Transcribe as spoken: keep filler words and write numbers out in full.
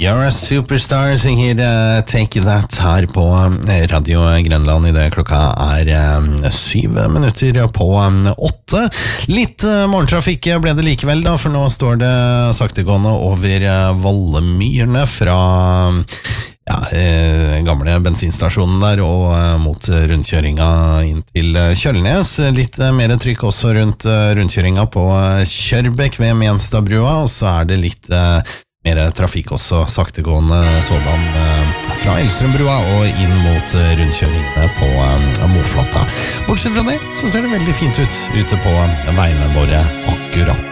You're a superstar, synger uh, Take That her på uh, Radio Grenland I det klokka er uh, syv minutter på um, åtte. Litt uh, morgentrafikk ble det likevel da, for nå står det saktegående over uh, Vallemyrene fra ja, uh, gamle bensinstasjonen der og uh, mot rundkjøringa inn til uh, Kjølnes. Litt uh, mer trykk også rundt uh, rundkjøringa på uh, Kjørbekk ved Menstadbrua, og så er det litt uh, mer trafikk også, saktegående sådan fra Elstrømbrua og inn mot rundkjøringene på Moflata. Bortsett fra det, så ser det veldig fint ut ute på veiene våre akkurat